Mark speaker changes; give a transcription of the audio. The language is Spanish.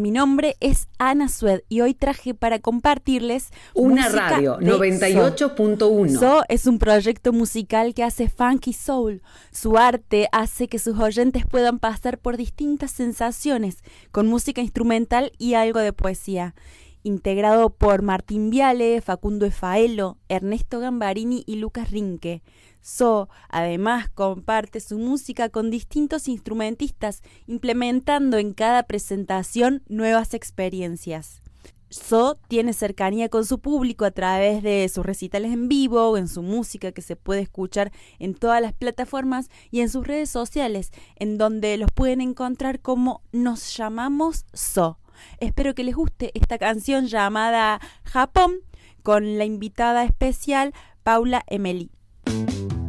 Speaker 1: Mi nombre es Ana Sued y hoy traje para compartirles
Speaker 2: una radio 98.1.
Speaker 1: So es un proyecto musical que hace funk y soul. Su arte hace que sus oyentes puedan pasar por distintas sensaciones con música instrumental y algo de poesía. Integrado por Martín Viale, Facundo Efaelo, Ernesto Gambarini y Lucas Rinque. So, además, comparte su música con distintos instrumentistas, implementando en cada presentación nuevas experiencias. So tiene cercanía con su público a través de sus recitales en vivo o en su música que se puede escuchar en todas las plataformas y en sus redes sociales, en donde los pueden encontrar como Nos Llamamos So. Espero que les guste esta canción llamada Japón con la invitada especial Paula Emeli.